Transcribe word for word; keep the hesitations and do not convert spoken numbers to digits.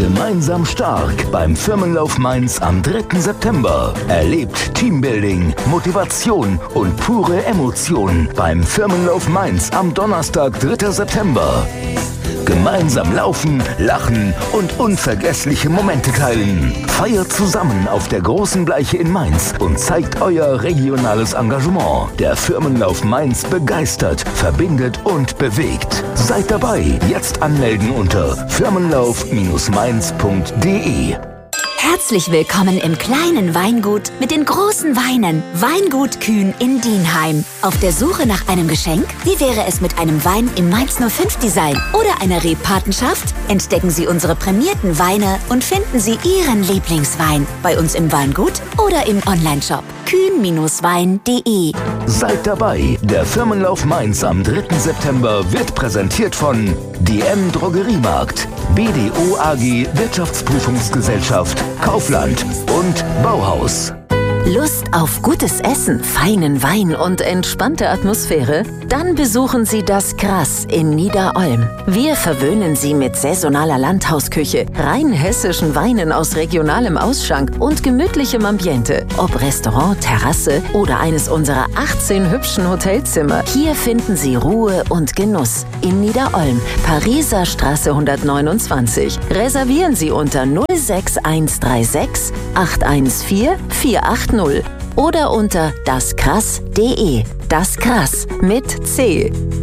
Gemeinsam stark beim Firmenlauf Mainz am dritten September. Erlebt Teambuilding, Motivation und pure Emotion beim Firmenlauf Mainz am Donnerstag, dritter September. Gemeinsam laufen, lachen und unvergessliche Momente teilen. Feiert zusammen auf der großen Bleiche in Mainz und zeigt euer regionales Engagement. Der Firmenlauf Mainz begeistert, verbindet und bewegt. Seid dabei. Jetzt anmelden unter firmenlauf Mainz punkt de. Herzlich willkommen im kleinen Weingut mit den großen Weinen. Weingut Kühn in Dienheim. Auf der Suche nach einem Geschenk? Wie wäre es mit einem Wein im Mainz null fünf Design oder einer Rebpatenschaft? Entdecken Sie unsere prämierten Weine und finden Sie Ihren Lieblingswein bei uns im Weingut oder im Onlineshop kühn Wein punkt de. Seid dabei. Der Firmenlauf Mainz am dritten September wird präsentiert von D M Drogeriemarkt, B D O A G Wirtschaftsprüfungsgesellschaft, Kaufland und Bauhaus. Lust auf gutes Essen, feinen Wein und entspannte Atmosphäre? Dann besuchen Sie das Krass in Niederolm. Wir verwöhnen Sie mit saisonaler Landhausküche, rein hessischen Weinen aus regionalem Ausschank und gemütlichem Ambiente. Ob Restaurant, Terrasse oder eines unserer achtzehn hübschen Hotelzimmer, hier finden Sie Ruhe und Genuss. In Niederolm, Pariser Straße hundertneunundzwanzig. Reservieren Sie unter null sechs eins drei sechs acht eins vier vier acht null oder unter das krass punkt de. Das Krass mit C.